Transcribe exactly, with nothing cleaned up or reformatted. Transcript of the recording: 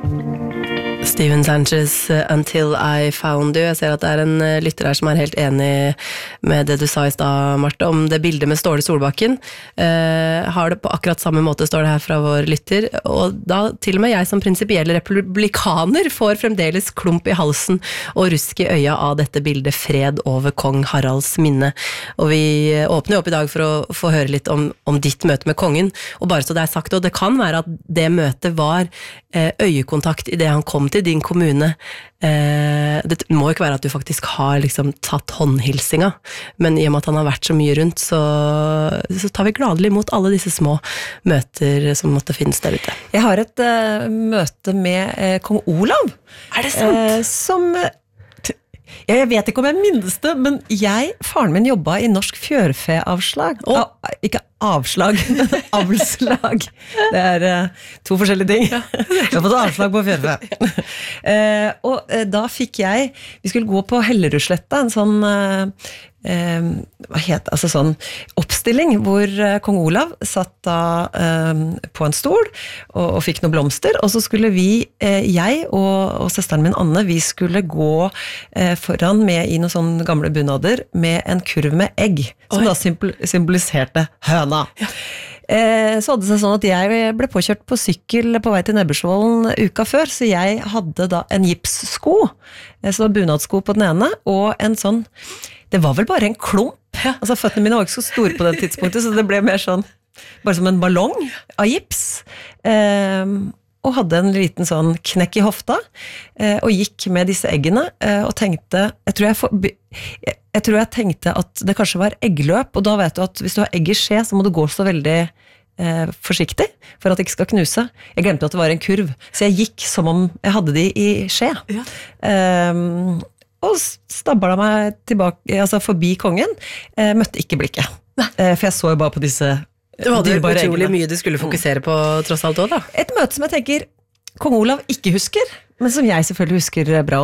Steven Sanchez, Until I Found You. Jeg ser at det er en lytter her som er helt enig med det du sa i stad, Marte, om det bildet med Ståle Solbakken. Eh, har det på akkurat samme måte, står det her fra vår lytter. Og da til og med jeg som prinsipiell republikaner får fremdeles klump i halsen og rusk i øya av dette bildet Fred over kong Haralds minne. Og vi åpner opp i dag for å få høre litt om, om ditt møte med kongen. Og bare så det er sagt, og det kan være at det møtet var eh, øyekontakt i det han kom til din kommune. Eh, det må ikke være at du faktisk har liksom tatt håndhilsinga, men i og med at han har vært så mye rundt, så, så tar vi gladelig imot alle disse små møter som måtte finnes der ute. Jeg har et uh, møte med uh, kong Olav. Er det sant? Uh, som... T- jeg vet ikke om jeg minnes det, men jeg, faren min jobbet i Norsk Fjørfeavslag. Oh. Ah, ikke avslag, men avslag. Det er uh, to forskjellige ting. Ja. Jeg har fått avslag på fjørfe. uh, og uh, da fikk jeg, vi skulle gå på Hellerudsletta, en sånn, uh, uh, hva het, altså sånn oppstilling, hvor uh, kong Olav satt da uh, på en stol og, og fikk noen blomster, og så skulle vi, uh, jeg og, og søsteren min Anne, vi skulle gå uh, foran med i noen sånne gamle bunader med en kurv med egg, som Oi. Da symbol- symboliserte høna. Ja. Eh, så hadde det seg sånn at jeg ble påkjørt på sykkel på vei til Nebbersvollen uka før, så jeg hadde da en gipssko, eh, så det var bunadsko på den ene, og en sånn, det var vel bare en klump, ja. Altså føttene mine var ikke så store på det tidspunktet, så det ble mer sånn, bare som en ballong av gips, eh, og hadde en liten sånn knekk i hofta, eh, og gikk med disse eggene, eh, og tenkte, jeg tror jeg, for, jeg, jeg tror jeg tenkte at det kanskje var eggløp, og da vet du at hvis du har egg i skje, så må du gå så veldig eh, forsiktig, for at det ikke skal knuse. Jeg glemte at det var en kurv, så jeg gikk som om jeg hadde de i skje. Ja. Eh, og stabla meg tilbake, altså forbi kongen, eh, møtte ikke blikket. Eh, for jeg så jo bare på disse Du hadde utrolig mye du skulle fokusere på tross alt også da. Et møte som jeg tenker kong Olav ikke husker, men som jeg selvfølgelig husker bra.